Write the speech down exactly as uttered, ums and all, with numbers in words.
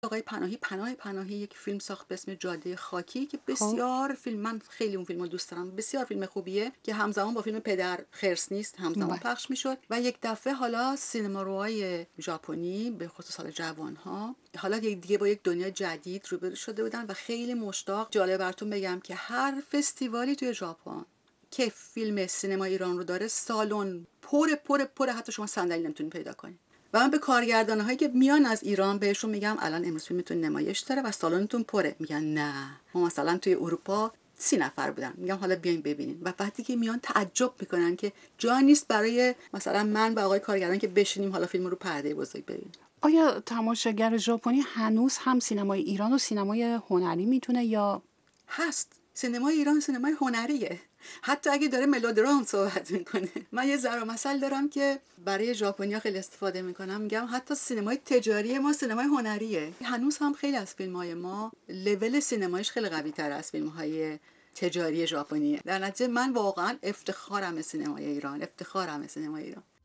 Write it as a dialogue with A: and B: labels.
A: آقای پناهی پناه پناهی یک فیلم ساخت به اسم جاده خاکی که
B: خب.
A: بسیار فیلم، من خیلی اون فیلمو دوست دارم، بسیار فیلم خوبیه که همزمان با فیلم پدر خرس نیست همزمان
B: بله.
A: پخش میشد و یک دفعه حالا سینماروهای ژاپنی به خصوص حالا جوانها حالا دیگه با یک دنیای جدید روبرو شده بودن و خیلی مشتاق. جالب براتون بگم که هر فستیوالی توی ژاپن که فیلم سینما ایران رو داره سالن پر پر پر، حتی شما صندلی نمیتونید پیدا کنید. و من به کارگردان‌هایی که میان از ایران بهشون میگم الان امروز فیلمتون نمایش داره و سالنتون پره، میگن نه ما مثلا توی اروپا سی نفر بودن. میگم حالا بیاین ببینین و وقتی که میان تعجب میکنن که جا نیست برای مثلا من و آقای کارگردان که بشینیم حالا فیلم رو پرده بزرگ ببینیم.
B: آیا تماشاگر ژاپنی هنوز هم سینمای ایران و سینمای هنری میتونه یا
A: هست؟ سینمای ایران سینمای هنریه، حتی اگه داره ملودرام صحبت میکنه. من یه ضرب مثل دارم که برای ژاپنیا خیلی استفاده میکنم، میگم حتی سینمای تجاری ما سینمای هنریه. هنوز هم خیلی از فیلم‌های ما لول سینمایش خیلی قوی تر از فیلم‌های تجاری ژاپنیه. در نتیجه من واقعا افتخارم سینمای ایران، افتخارم سینمای ایران.